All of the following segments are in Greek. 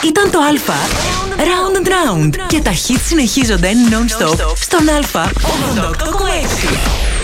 Ήταν το Α Round and Round. Και τα hits συνεχίζονται non-stop στον Α 88,6.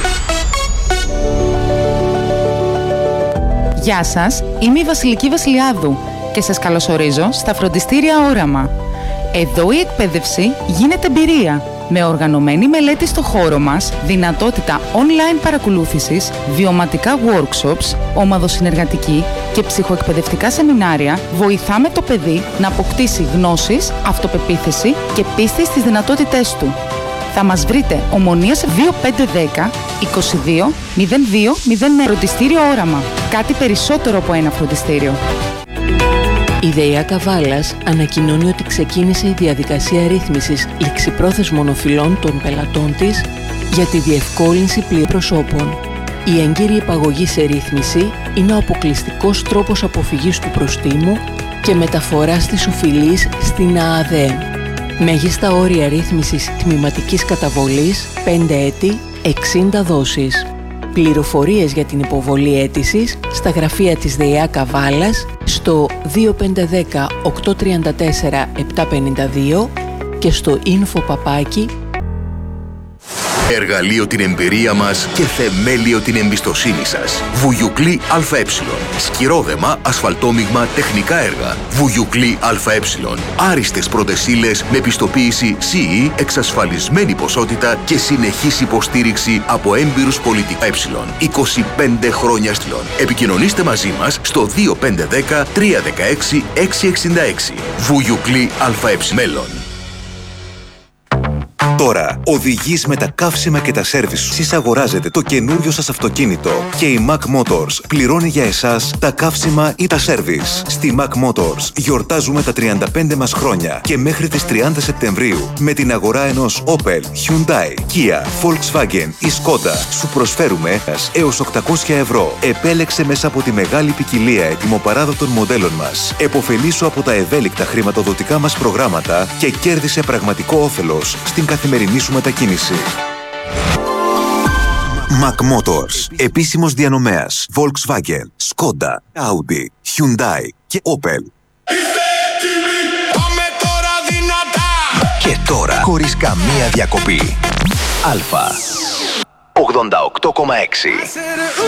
Γεια σας, είμαι η Βασιλική Βασιλιάδου και σας καλωσορίζω στα φροντιστήρια Όραμα. Εδώ η εκπαίδευση γίνεται εμπειρία, με οργανωμένη μελέτη στο χώρο μας, δυνατότητα online παρακολούθησης, βιωματικά workshops, ομαδοσυνεργατική και ψυχοεκπαιδευτικά σεμινάρια, βοηθάμε το παιδί να αποκτήσει γνώσεις, αυτοπεποίθηση και πίστη στις δυνατότητές του. Θα μας βρείτε Ομονίας 2510 22 02 09. Φροντιστήριο Όραμα. Κάτι περισσότερο από ένα φροντιστήριο. Η ΔΕΙΑ Καβάλας ανακοινώνει ότι ξεκίνησε η διαδικασία ρύθμισης ληξιπρόθεσμων οφειλών των πελατών της για τη διευκόλυνση πληροπροσώπων. Η έγκυρη υπαγωγή σε ρύθμιση είναι ο αποκλειστικός τρόπος αποφυγής του προστίμου και μεταφοράς της οφειλής στην ΑΑΔΕ. Μέγιστα όρια ρύθμισης τμηματικής καταβολής 5 έτη, 60 δόσεις. Πληροφορίες για την υποβολή αίτησης στα γραφεία της ΔΕΙΑ Καβάλας στο 2510 834 752 και στο info-papaki. Εργαλείο την εμπειρία μας και θεμέλιο την εμπιστοσύνη σας. Βουγιουκλή ΑΕ. Σκυρόδεμα, ασφαλτόμιγμα, τεχνικά έργα. Βουγιουκλή ΑΕ. Άριστες πρώτες ύλες με πιστοποίηση CE, εξασφαλισμένη ποσότητα και συνεχής υποστήριξη από έμπειρους πολιτικά ε. 25 χρόνια στυλών. Επικοινωνήστε μαζί μας στο 2510 316 666. Βουγιουκλή ΑΕ. Μέλλον. Τώρα, οδηγείς με τα καύσιμα και τα σέρβις σου. Εσείς αγοράζετε το καινούριο σας αυτοκίνητο και η Mac Motors πληρώνει για εσάς τα καύσιμα ή τα σέρβις. Στη Mac Motors γιορτάζουμε τα 35 μας χρόνια και μέχρι τις 30 Σεπτεμβρίου με την αγορά ενός Opel, Hyundai, Kia, Volkswagen ή Skoda σου προσφέρουμε έως 800 ευρώ. Επέλεξε μέσα από τη μεγάλη ποικιλία ετοιμοπαράδοτων μοντέλων μας. Εποφελήσου από τα ευέλικτα χρηματοδοτικά μας προγράμματα και κέρδισε πραγματικό όφελος στην καθημερινή σου μετακίνηση. Mac Motors. Επίσημος διανομέας Volkswagen, Skoda, Audi, Hyundai και Opel. Και τώρα, χωρίς καμία διακοπή. Α 88,6.